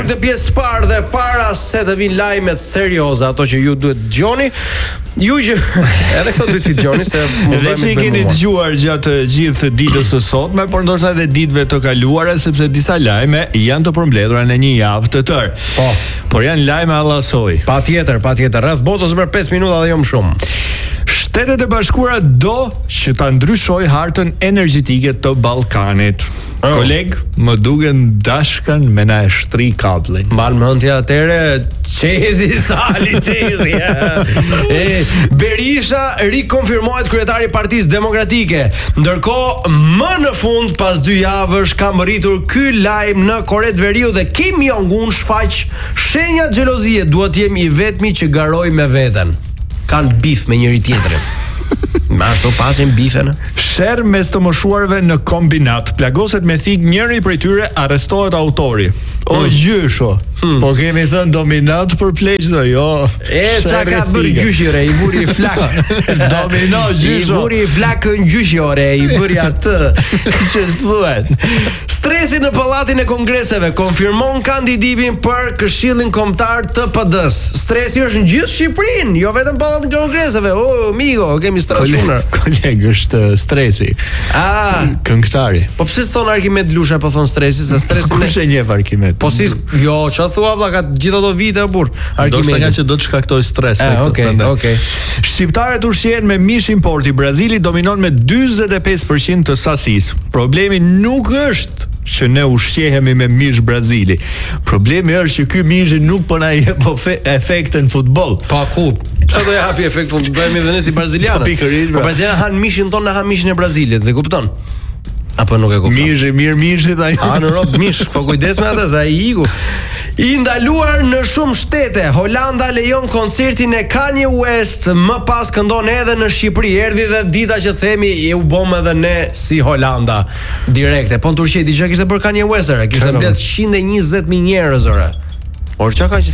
për këtë pjesë të parë dhe para se të vinë lajmet serioze, ato që ju duhet dëgjoni. Ju që edhe këto duhet si dëgjoni se edhe që i keni dëgjuar gjatë gjithë ditës së sotme, por ndoshta edhe ditëve të kaluara, sepse disa lajme janë të përmbledhura në një javë të tërë. Po, por janë lajme allasoj. Patjetër, rreth botës për 5 minuta dhe jo më shumë. Shtetet e Bashkuara do që ta ndryshojë hartën energjetike të Ballkanit. Koleg, më duken dashkan me na e shtri kabllin. Mban mendja atëre Çezi Sali Çezi. Berisha rikonfirmohet kryetari i Partisë Demokratike. Ndërkohë, më në fund pas 2 javësh ka mbërritur ky lajm në Korenë të Veriut dhe Kim Jong-un shfaq shenja xhelozie. Duhet jemi i vetmi që garoj me veten. Kanë bif me njëri tjetrin. Me ashtu pacin bifen. Sherr mes të moshuarve në kombinat. Plagoset me thik njëri prej tyre arrestohet autori. O gjysho. Po kemi thënë dominat për pleq dhe jo. Qa ka bërë gjyshire, i buri flak. Domino gjysho. I buri flak në gjyshore, i buri atë. Që thuhet. Stresi në pallatin e kongreseve konfirmon kandidimin për Këshillin Kombëtar të PD-s. Stresi është në gjithë Shqipërinë, jo vetëm pallatin e kongreseve. O, migo, kemi stres shumë. Koleg, është stresi. Këngëtari. Po pse son Arkimed Lusha po thon stresi, se stresi kush e njeh Arkimed? Po si, jo, çfarë thua vlla, ka gjithë ato vite burr. Arkimed nga që do të shkaktoj stres me këtë. Okej. Shqiptarët ushqehen me mish importi. Brazili dominon me 45% të sasisë. Problemi nuk është që ne ushqehemi me mish Brazili. Problemi është që ky mish nuk po na jep efekte në futboll. Pa ku? Çfarë do japi efekt futboll? Bëhemi dhe ne si brazilianë. Po brazilianë han mishin ton, na han mishin e Brazilit, e kupton? Apo nuk e kupton? Mirë mishit ai. Në rob mish, po kujdes me atë, sa i iku. I ndaluar në shumë shtete. Holanda lejon koncertin e Kanye West, më pas këndon edhe në Shqipëri. Erdhi dhe dita që themi u bëm edhe ne si Holanda direkte. Po në Turqi di çka kishte bërë Kanye West, kishte mbledh 120.000 njerëz ore. Por çka ka që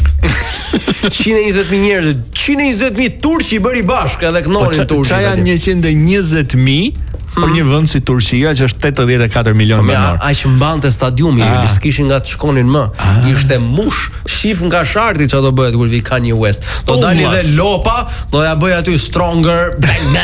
120.000 njerëz, 120.000 turq i bëri bashkë edhe kënonin turqit. Çka janë 120.000 për një vend si Turqia që është 84 milionë banor. Aq mbante stadiumi, s'kishin nga të shkonin më. Ishte mush, shif nga sharti çfarë do bëhet kur vi Kanye West. Do dali dhe lopa, do ja bëj aty stronger.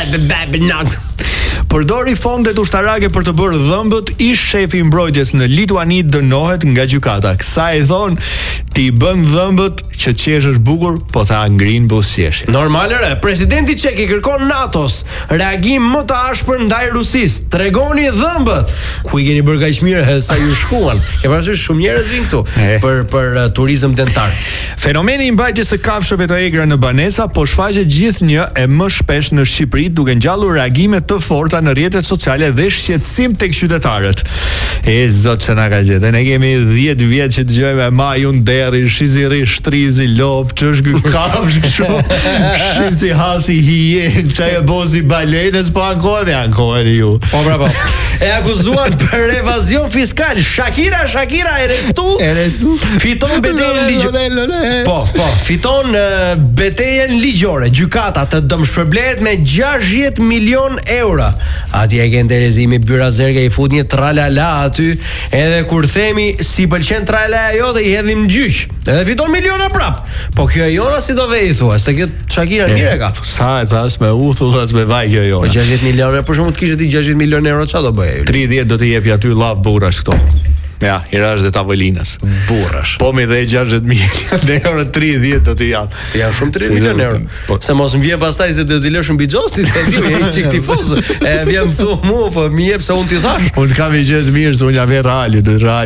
Përdori fondet ushtarake për të bërë dhëmbët, ish shefi i mbrojtjes në Lituani dënohet nga gjykata. Kësaj thon, ti bën dhëmbët që qeshësh bukur, po tha ngrin buzëqeshin. Normale, presidenti çek i kërkon NATO-s reagim më të ashpër ndaj Rusisë. Tregoni dhëmbët. Ku i keni bërë kaq mirë sa ju shkuan? Ke parasysh shumë njerëz vin këtu për turizëm dentar. Fenomeni i mbajtjes së kafshëve të egra në banesa po shfaqet gjithnjë e më shpesh në Shqipëri, duke ngjallur reagime të forta në rrjetet sociale dhe shqetësim tek qytetarët. Zot që na ka gjetë. Ne kemi 10 vjet që dëgjojmë majun derri, shiziri, shtrizi, lop, ç'është ky kafsh kështu. Shizi hasi hije, çaj bozi balenës, po ankohen ju. Po bravo. E akuzuan për evazion fiskal. Shakira Erestu fiton betejën ligjore. Po, fiton betejën ligjore. Gjykata të dëmshpërblehet me 60 milion euro. Atje e kënë Terezimi Byra Zerga i fut një tralala aty, edhe kur themi si pëlqen tralala jote i hedhim gjyq, edhe fiton miliona prap. Po kjo e jona si do vej i thua, se kjo Shakira mire ka. Sa e thas me uthu, thas me vaj kjo jona. Po 60 milion, për shumë të kishe ti 60 milion euro, qa do bëje? 30 do të jepi aty lav burash këto. Ja, Irash dhe Tavolinës. Burrash. Po mi dhe 60.000 euro 30 do t'i jap. Ja, shumë 30 milion euro. Se mos më vjen pastaj se do t'i lësh në Bixhosti, se ti je çik tifoz. E vjen thu mua, po më jep se unë t'i thash. Unë kam i gjetë mirë se unë ja ve Reali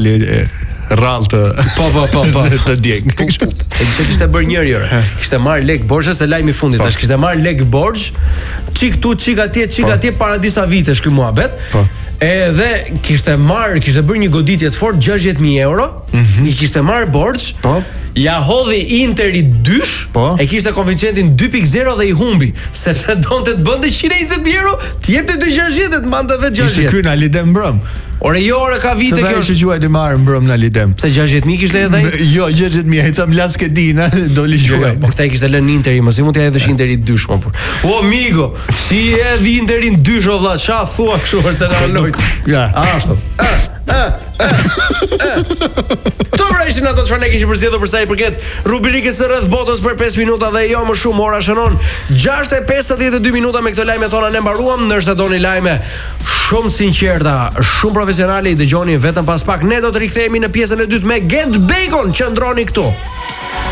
rrallë të të djeg. Se kishte bërë njëri orë. Kishte marr lek borxhe se lajmi i fundit, tash kishte marr lek borxh, çik tu, çik atje para disa vitesh ky muhabet. Edhe kishte bërë një goditje të fortë 60.000 euro, i kishte marr borxh. Ja hodhi Interi 2, e kishte koeficientin 2.0 dhe i humbi, sepse donte të bënte 120.000 euro, të jepte 260, të mbante vetë 60. Ishte ky në Alidem Brëm. Ore jo, ore ka vite kjo. Se quajti marr Brëm në Alidem. Se 60.000 kishte edhe ai? Jo, 60.000, ai tham Lasketina, do li quaj. Po këta i kishte lënë Interi, mos i mund t'ja hedhësh Interi 2 më por. O amigo, si e hedhi Interin 2 o vlla, ç'a thua kështu se na lojt. Ja, ashtu. To pra ishte përshëndesin ato çfarë ne kishim përzgjedhur për sa i përket rubrikës së rreth botës për 5 minuta dhe jo më shumë. Ora shënon 6:52 minuta. Me këto lajme tona ne mbaruam, ndërsa doni lajme shumë sinqerta, shumë profesionale, i dëgjoni vetëm pas pak. Ne do të rikthehemi në pjesën e dytë me Get Bacon. Qëndroni këtu.